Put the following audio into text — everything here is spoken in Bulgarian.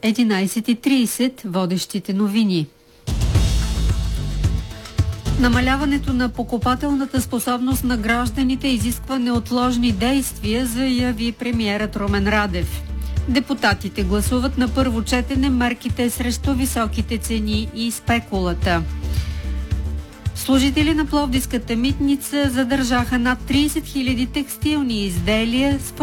11:30 водещите новини. Намаляването на покупателната способност на гражданите изисква неотложни действия, заяви премиерът Румен Радев. Депутатите гласуват на първо четене мерките срещу високите цени и спекулата. Служители на Пловдивската митница задържаха над 30 000 текстилни изделия с